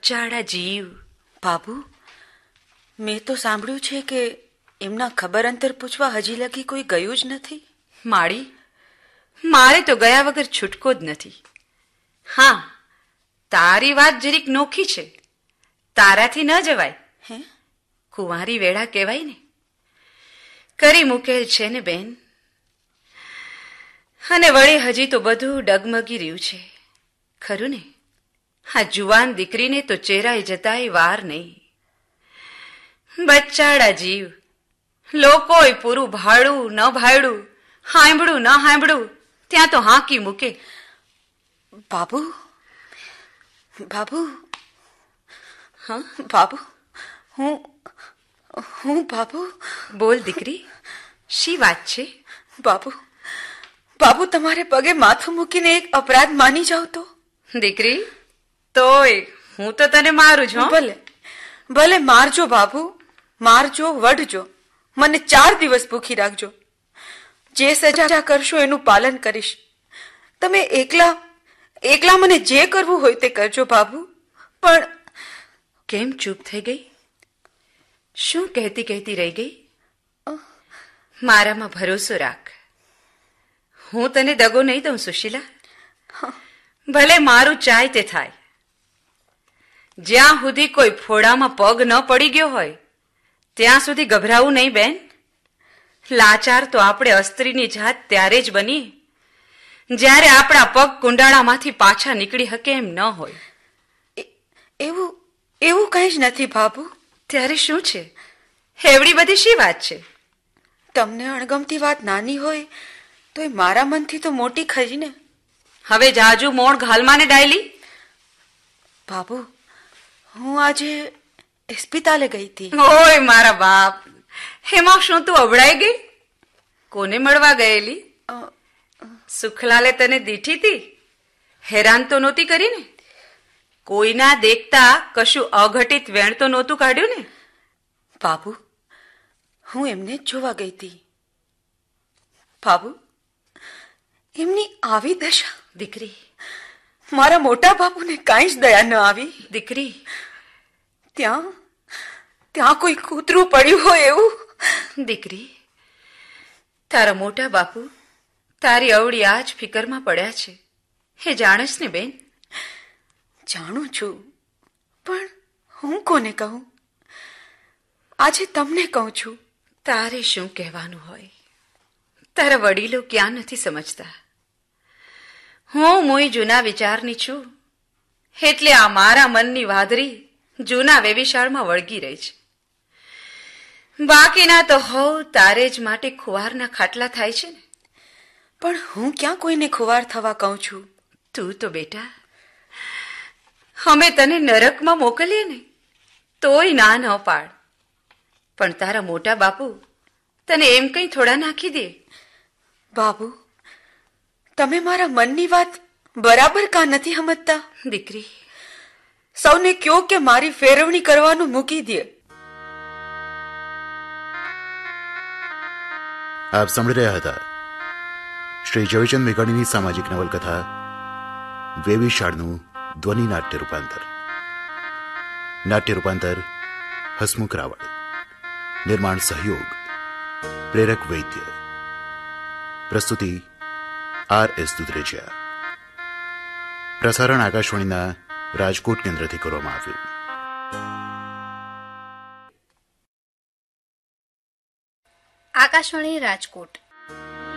બચ્ચાડા જીવ. બાબુ, મેં તો સાંભળ્યું છે કે એમના ખબર અંતર પૂછવા હજી લગી કોઈ ગયું જ નથી. માળી, મારે તો ગયા વગર છૂટકો જ નથી. હા, તારી વાત જરીક નોખી છે. તારાથી ન જવાય. હે? કુંવારી વેળા કહેવાય ને. કરી મૂકેલ છે ને બેન. અને વળી હજી તો બધું ડગમગી રહ્યું છે. ખરું ને? આ જુવાન દીકરીને તો ચેરાઈ જતાય વાર નહીં. બચ્ચાડા જીવ. લોકોય પૂરું ભાડું ન ભાડું, હાંભળું ન હાંભળું, ત્યાં તો હાંકી મૂકે. બાબુ, બાબુ, હા બાબુ, હું બાબુ. બોલ દીકરી, શી વાત છે? બાબુ, બાબુ, તમારે પગે માથું મૂકીને એક અપરાધ માની જાવ તો. દીકરી, તોય હું તો તને મારું છું. ભલે ભલે, મારજો બાબુ, મારજો, વઢજો, મને 4 દિવસ ભૂખી રાખજો. જે સજા કરશો એનું પાલન કરીશ. તમે એકલા મને જે કરવું હોય તે કરજો બાબુ. પણ કેમ ચૂપ થઈ ગઈ? શું કહેતી કહેતી રહી ગઈ? મારામાં ભરોસો રાખ. હું તને દગો નહીં દઉં સુશીલા. ભલે મારું ચાય તે થાય. જ્યાં સુધી કોઈ ફોડામાં પગ ન પડી ગયો હોય ત્યાં સુધી ગભરાવું નહીં બેન. લાચાર તો આપણે અસ્ત્રીની જાત ત્યારે જ બનીએ જ્યારે આપણા પગ કુંડાળામાંથી પાછા નીકળી શકે એમ ન હોય. એવું કંઈ જ નથી બાબુ. ત્યારે શું છે? એવડી બધી શી વાત છે? તમને અણગમતી વાત નાની હોય તો એ મારા મનથી તો મોટી ખરી ને. હવે જાજુ મોણ ઘાલમાં ને ડાયલી. બાબુ, હું આજે એસ્પિતાલે ગઈ હતી. ઓય મારા બાપ, એમાં શું તું અવડાઈ ગઈ? કોને મળવા ગયેલી? સુખલાલે તને દીઠી હતી? હેરાન તો નહોતી કરી ને? કોઈના દેખતા કશું અઘટિત વેણ તો નહોતું કાઢ્યું ને? બાબુ, હું એમને જ જોવા ગઈ હતી. બાબુ, એમની આવી દશા. દીકરી, મારા મોટા બાપુને કાંઈ જ દયા ન આવી. દીકરી, ત્યાં કોઈ કૂતરું પડ્યું હોય એવું. દીકરી, તારા મોટા બાપુ તારી અવળી આ જ ફિકરમાં પડ્યા છે. એ જાણસ ને બેન? જાણું છું, પણ હું કોને કહું? આજે તમને કહું છું. તારે શું કહેવાનું હોય? તારા વડીલો ક્યાં નથી સમજતા. હું મોય જૂના વિચારની છું એટલે આ મારા મનની વાદળી જૂના વેવિશાળમાં વળગી રહી છે. બાકીના તો હવ તારે જ માટે ખુવારના ખાટલા થાય છે ને. પણ હું ક્યાં કોઈને ખુવાર થવા કહું છું? તું તો બેટા, અમે તને નરકમાં મોકલીએ ને તોય ના ન પાડ. પણ તારા મોટા બાપુ તને એમ કંઈ થોડા નાખી દે? બાબુ, તમે મારા મનની વાત બરાબર કાં નથી સમજતા? દીકરી, સૌને કયો કે મારી ફેરવણી કરવાનું મૂકી દે. આપ સાંભળી રહ્યા હતા શ્રી ઝવેરચંદ મેઘાણીની સામાજિક નવલકથા વેવિશાળનું ધ્વનિ નાટ્ય રૂપાંતર. નાટ્ય રૂપાંતર હસમુખ રાવળ. નિર્માણ સહયોગ પ્રેરક વૈદ્ય. પ્રસ્તુતિ RS દુધરેજિયા. પ્રસારણ આકાશવાણીના રાજકોટ કેન્દ્રથી કરવામાં આવ્યું. આકાશવાણી રાજકોટ